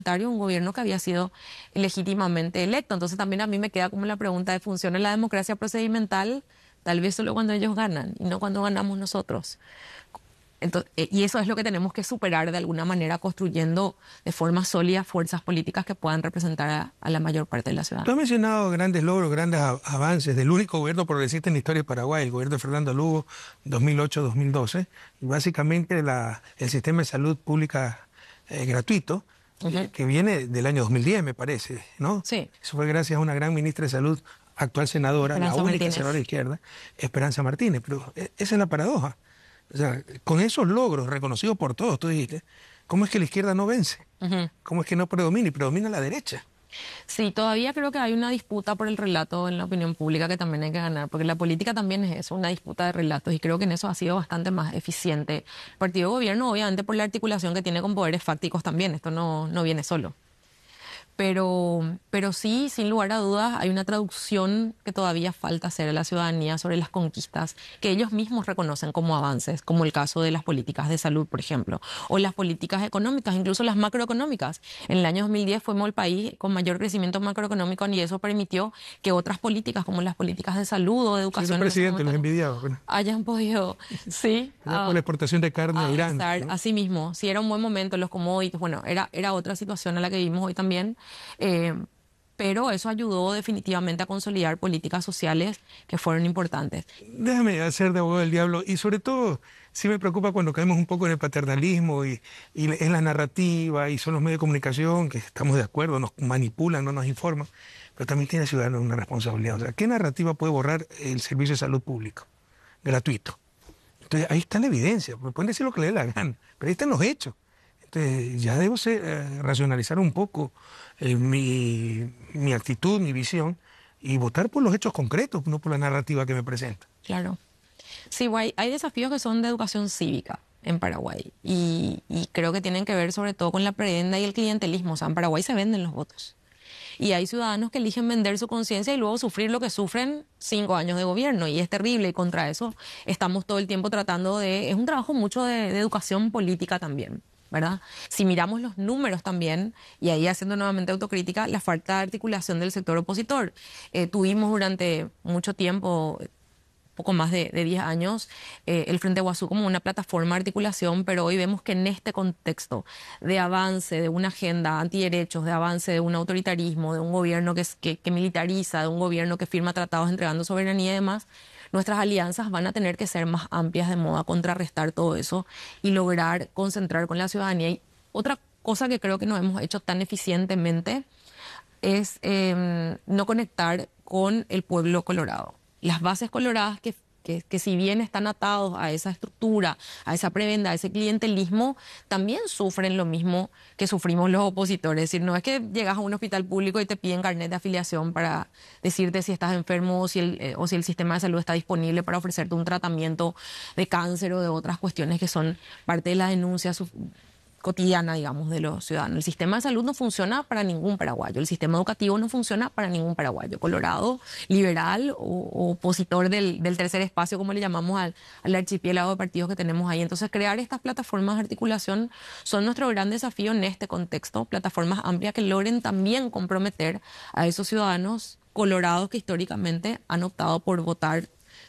un gobierno que había sido legítimamente electo. Entonces también a mí me queda como la pregunta de ¿funciona la democracia procedimental? Tal vez solo cuando ellos ganan y no cuando ganamos nosotros. Entonces, y eso es lo que tenemos que superar de alguna manera, construyendo de forma sólida fuerzas políticas que puedan representar a la mayor parte de la ciudad. Tú has mencionado grandes logros, grandes avances del único gobierno progresista en la historia de Paraguay, el gobierno de Fernando Lugo, 2008-2012, y básicamente el sistema de salud pública gratuito, que viene del año 2010, me parece, ¿no? Sí. Eso fue gracias a una gran ministra de Salud, actual senadora, Esperanza la única Martínez. senadora de izquierda, Esperanza Martínez. Pero esa es la paradoja. O sea, con esos logros reconocidos por todos, tú dijiste, ¿cómo es que la izquierda no vence? ¿Cómo es que no predomina y predomina la derecha? Sí, todavía creo que hay una disputa por el relato en la opinión pública que también hay que ganar, porque la política también es eso, una disputa de relatos, y creo que en eso ha sido bastante más eficiente el partido de gobierno, obviamente por la articulación que tiene con poderes fácticos también, esto no viene solo. Pero sí, sin lugar a dudas, hay una traducción que todavía falta hacer a la ciudadanía sobre las conquistas que ellos mismos reconocen como avances, como el caso de las políticas de salud, por ejemplo, o las políticas económicas, incluso las macroeconómicas. En el año 2010 fuimos el país con mayor crecimiento macroeconómico y eso permitió que otras políticas, como las políticas de salud o de educación, el presidente los envidiaba. Bueno, hayan podido, sí, por la exportación de carne a Irán, ¿no? Así mismo, sí, era un buen momento, los commodities, bueno, era otra situación a la que vivimos hoy también. Pero eso ayudó definitivamente a consolidar políticas sociales que fueron importantes. Déjame hacer de abogado del diablo, y sobre todo sí me preocupa cuando caemos un poco en el paternalismo y en la narrativa, y son los medios de comunicación que estamos de acuerdo, nos manipulan, no nos informan, pero también tiene el ciudadano una responsabilidad. O sea, ¿qué narrativa puede borrar el servicio de salud público gratuito? Entonces ahí está la evidencia, me pueden decir lo que le dé la gana, pero ahí están los hechos. Entonces ya debo racionalizar un poco mi actitud, mi visión, y votar por los hechos concretos, no por la narrativa que me presenta. Claro. Sí, hay desafíos que son de educación cívica en Paraguay y creo que tienen que ver sobre todo con la prebenda y el clientelismo. O sea, en Paraguay se venden los votos. Y hay ciudadanos que eligen vender su conciencia y luego sufrir lo que sufren 5 años de gobierno. Y es terrible, y contra eso estamos todo el tiempo tratando de... Es un trabajo mucho de educación política también, ¿verdad? Si miramos los números también, y ahí haciendo nuevamente autocrítica, la falta de articulación del sector opositor. Tuvimos durante mucho tiempo, poco más de 10 años, el Frente Guazú como una plataforma de articulación, pero hoy vemos que en este contexto de avance de una agenda antiderechos, de avance de un autoritarismo, de un gobierno que militariza, de un gobierno que firma tratados entregando soberanía y demás, nuestras alianzas van a tener que ser más amplias de modo a contrarrestar todo eso y lograr concentrar con la ciudadanía. Y otra cosa que creo que no hemos hecho tan eficientemente es no conectar con el pueblo colorado. Las bases coloradas que si bien están atados a esa estructura, a esa prebenda, a ese clientelismo, también sufren lo mismo que sufrimos los opositores. Es decir, no es que llegas a un hospital público y te piden carnet de afiliación para decirte si estás enfermo o si el sistema de salud está disponible para ofrecerte un tratamiento de cáncer o de otras cuestiones que son parte de la denuncia cotidiana, digamos, de los ciudadanos. El sistema de salud no funciona para ningún paraguayo, el sistema educativo no funciona para ningún paraguayo, colorado, liberal o opositor del tercer espacio, como le llamamos al archipiélago de partidos que tenemos ahí. Entonces, crear estas plataformas de articulación son nuestro gran desafío en este contexto, plataformas amplias que logren también comprometer a esos ciudadanos colorados que históricamente han optado por votar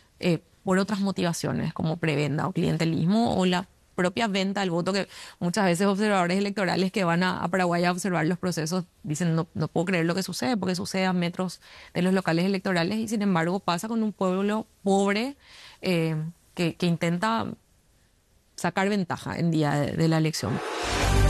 por otras motivaciones, como prebenda o clientelismo o la propia venta del voto, que muchas veces observadores electorales que van a Paraguay a observar los procesos dicen no puedo creer lo que sucede, porque sucede a metros de los locales electorales, y sin embargo pasa con un pueblo pobre que intenta sacar ventaja en día de la elección.